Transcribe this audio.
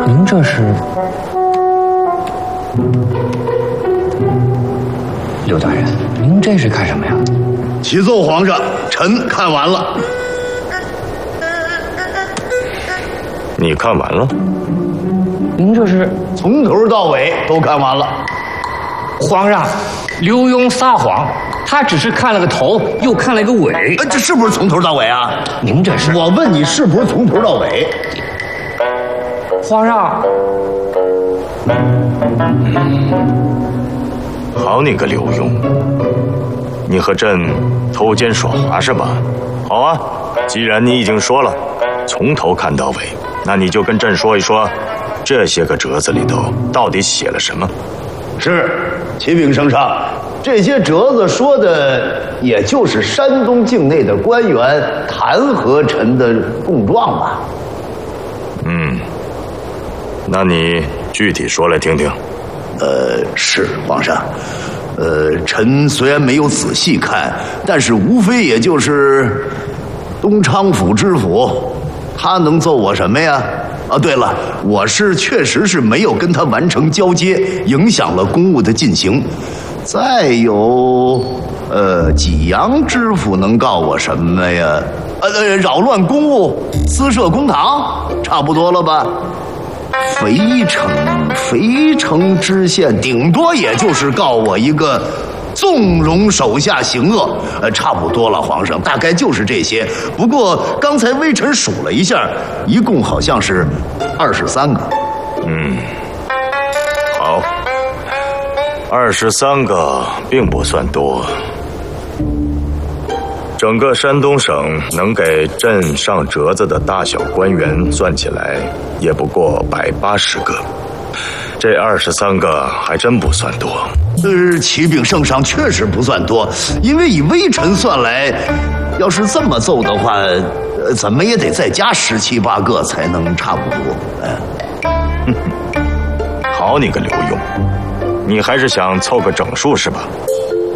您这是？刘大人，您这是干什么呀？ 启奏皇上，臣看完了。 你看完了？ 您这是从头到尾都看完了。 皇上，刘墉撒谎，他只是看了个头，又看了个尾。 这是不是从头到尾啊？ 您这是？ 我问你，是不是从头到尾？ 皇上， 好你个刘墉，你和朕偷奸耍滑是吧？好啊，既然你已经说了，从头看到尾，那你就跟朕说一说，这些个折子里头到底写了什么？ 是，启禀圣上，这些折子说的也就是山东境内的官员弹劾臣的供状吧。 那你具体说来听听。 是皇上。臣虽然没有仔细看，但是无非也就是东昌府知府，他能奏我什么呀？啊，对了，我确实是没有跟他完成交接，影响了公务的进行。再有，济阳知府能告我什么呀？扰乱公务，私设公堂，差不多了吧？肥城知县顶多也就是告我一个纵容手下行恶，差不多了，皇上，大概就是这些。不过刚才微臣数了一下，一共好像是23个。 好，23个并不算多。整个山东省能给朕上折子的大小官员算起来，也不过180个。这23个还真不算多。 启禀圣上，确实不算多，因为以微臣算来，要是这么奏的话，怎么也得再加17、8个才能差不多。 好你个刘墉，你还是想凑个整数是吧？